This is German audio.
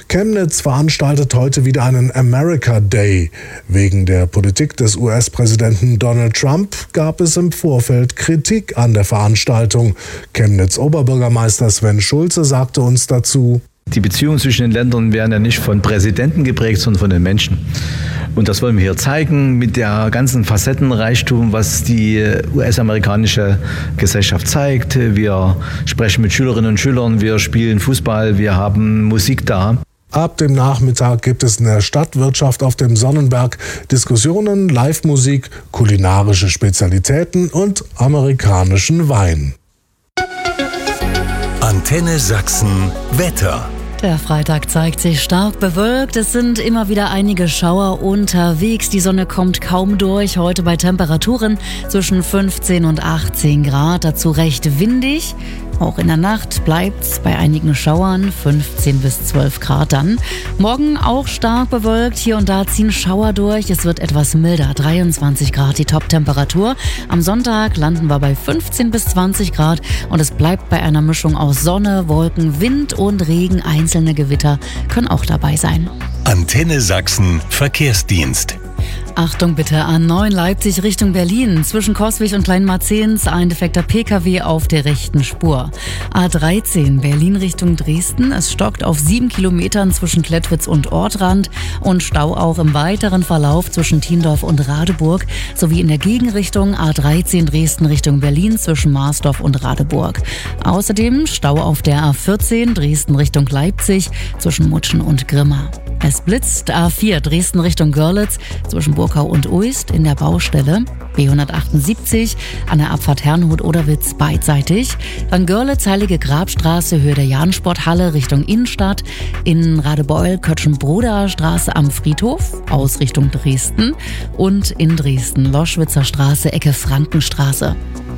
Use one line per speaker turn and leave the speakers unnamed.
Chemnitz veranstaltet heute wieder einen America Day. Wegen der Politik des US-Präsidenten Donald Trump gab es im Vorfeld Kritik an der Veranstaltung. Chemnitz-Oberbürgermeister Sven Schulze sagte uns dazu:
Die Beziehungen zwischen den Ländern werden ja nicht von Präsidenten geprägt, sondern von den Menschen. Und das wollen wir hier zeigen mit der ganzen Facettenreichtum, was die US-amerikanische Gesellschaft zeigt. Wir sprechen mit Schülerinnen und Schülern, wir spielen Fußball, wir haben Musik da.
Ab dem Nachmittag gibt es in der Stadtwirtschaft auf dem Sonnenberg Diskussionen, Live-Musik, kulinarische Spezialitäten und amerikanischen Wein.
Antenne Sachsen Wetter.
Der Freitag zeigt sich stark bewölkt. Es sind immer wieder einige Schauer unterwegs. Die Sonne kommt kaum durch. Heute bei Temperaturen zwischen 15 und 18 Grad. Dazu recht windig. Auch in der Nacht bleibt es bei einigen Schauern 15 bis 12 Grad dann. Morgen auch stark bewölkt. Hier und da ziehen Schauer durch. Es wird etwas milder. 23 Grad die Top-Temperatur. Am Sonntag landen wir bei 15 bis 20 Grad. Und es bleibt bei einer Mischung aus Sonne, Wolken, Wind und Regen. Einzelne Gewitter können auch dabei sein.
Antenne Sachsen Verkehrsdienst.
Achtung bitte, A9 Leipzig Richtung Berlin. Zwischen Coswig und Kleinmarzehns ein defekter Pkw auf der rechten Spur. A13 Berlin Richtung Dresden. Es stockt auf 7 Kilometern zwischen Klettwitz und Ortrand und Stau auch im weiteren Verlauf zwischen Thiendorf und Radeburg sowie in der Gegenrichtung A13 Dresden Richtung Berlin zwischen Marsdorf und Radeburg. Außerdem Stau auf der A14 Dresden Richtung Leipzig zwischen Mutschen und Grimma. Es blitzt A4 Dresden Richtung Görlitz zwischen Burkau und Uist in der Baustelle. B178 an der Abfahrt Herrnhut-Oderwitz beidseitig. Dann Görlitz Heilige Grabstraße Höhe der Jahnsporthalle Richtung Innenstadt. In Radebeul Kötschenbroder Straße am Friedhof aus Richtung Dresden. Und in Dresden Loschwitzer Straße Ecke Frankenstraße.